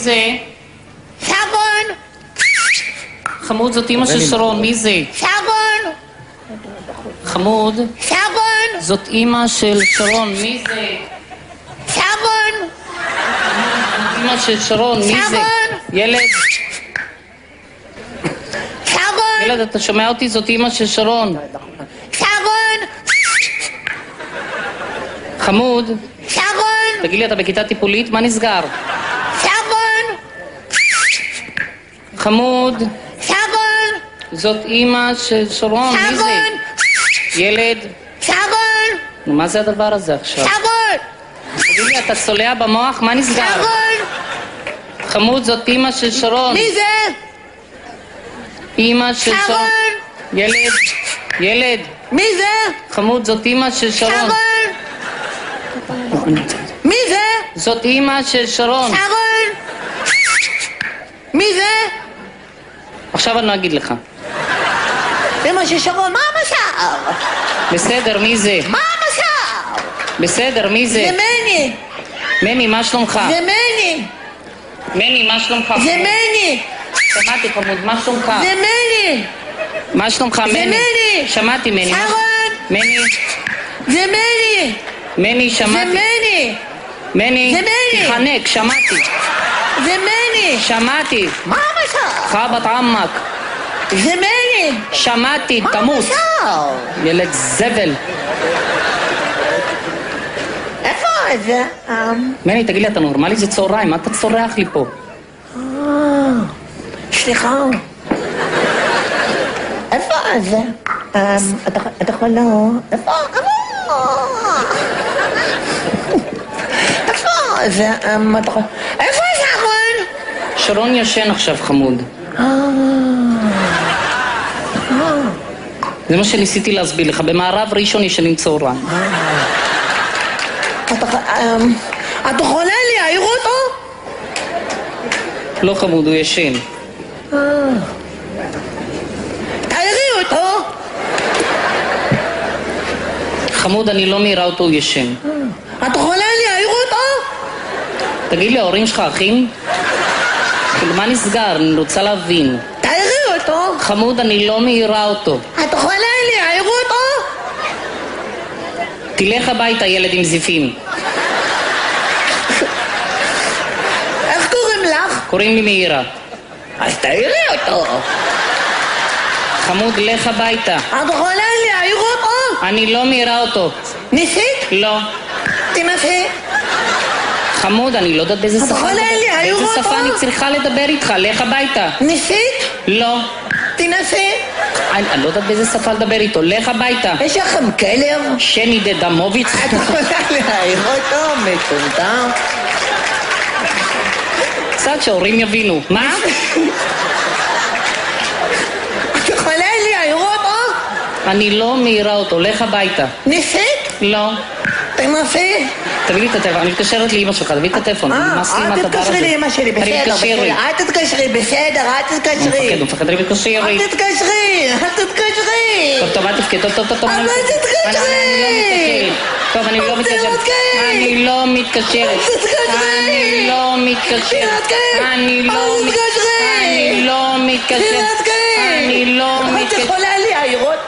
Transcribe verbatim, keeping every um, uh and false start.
זה? שרון! חמוד, זאת אמא של שרון, מי זה? שרון! חמוד, שרון! זאת אמא של שרון, מי זה? שרון! אמא של שרון, מי זה? שרון! ילד, שרון! ילד, אתה שומע אותי? זאת אמא של שרון. שרון! חמוד, שרון! תגיד לי, אתה בכיתה טיפולית? מה נסגר? שרון! חמוד, שרון! זאת אמא של שרון, מי זה? שרון! ילד, שרון! נו, מה זה הדבר הזה עכשיו? שרון! תגיד לי, אתה צולע במוח? מה נסגר? שרון! חמוד, זאת אמא של שרון. מי זה? אמא של שרון. שרון! ילד, ילד, מי זה? חמוד, זאת אמא של שרון. שרון! מי זה? זאת אמא של שרון. שרון! מי זה? עכשיו אני לא אגיד לך. אמא של שרון, מה המשאר? בסדר, מי זה? מה המשאר? בסדר, מי זה? זה מני! מני, מה שלומך? זה מני! מני, מה שלומך? זה מני! שמעתי, חמוד, מה שלומך? זה מני! מה שלומך, מני? זה מני! שמעתי, מני. מה- שרון! מני, זה מני! מני, זה שמעתי. מני! מני, זה מני. תחנק, שמעתי. זה מני! שמעתי. מה המשאר? חבת עמק. זה מני! שמעתי, מה תמות. המשאר? ילד זבל. איפה זה? אמ, מני, תגיד לי, אתה נורמלי? זה צהריים, מה אתה צורח לי פה? אה, סליחה. איפה זה? אמ, אתה אתה יכול לא... איפה? איפה זה? אמ, אתה יכול... איפה שרון? שרון ישן עכשיו, חמוד. אה, אה, זה מה שניסיתי להסביר לך. במערב ראשון ישנים צהריים. אתה אמ, אתה יכולה להעיר אותו? לא חמוד, הוא ישן. אה, תעירי אותו. חמוד, אני לא מעירה אותו, הוא ישן. את יכולה להעיר אותו? תגיד לי, ההורים שלך אחים? כאילו, מה נסגר? אני רוצה להבין. תעירי אותו. חמוד, אני לא מעירה אותו. את יכולה להעיר אותו? תלך הביתה, ילד עם זיפים. איך קוראים לך? קוראים לי מאירה. אז תעירי אותו. חמוד, לך הביתה. את יכולה להעיר אותו? אני לא מעירה אותו. ניסית? לא. תנסי. חמוד, אני לא יודעת באיזה את שפה... יכולה לדבר- להעיר באיזה אותו? שפה אני צריכה לדבר איתך? לך הביתה. ניסית? לא. תנסי. אני אני לא יודעת באיזה שפה לדבר איתו. לך הביתה. יש לכם כלב? שני דדמוביץ. את יכולה להעיר אותו? מטומטם. קצת שההורים יבינו. מה? את יכולה להעיר אותו? אני לא מעירה אותו. לך הביתה. ניסית? לא. תנסי. תביא לי את הטלפון. אני מתקשרת לאמא שלך. תביא את הטלפון. נמאס לי עם אל הדבר הזה. תתקשרי לאמא שלי, אני בסדר, מתקשר לי. בסדר. אל תתקשרי, בסדר, אל הוא תתקשרי. מפחד, הוא מפחד, אני מתקשר לי. אל תתקשרי, אל תתקשרי. טוב, טוב, אל תפקד, טוב, טוב, טוב, טוב. אבל אני- תתקשרי. אני- אני לא מתקשרת. טוב, אני לא אבל מתקשרת. תתקשרי. אני לא מתקשרת. תתקשרי. אני לא מתקשרת. תתקשרי. אני לא אל מתקשרת. תתקשרי. אני לא מתקשרת. תתקשרי. אני לא את מתקשרת. יכולה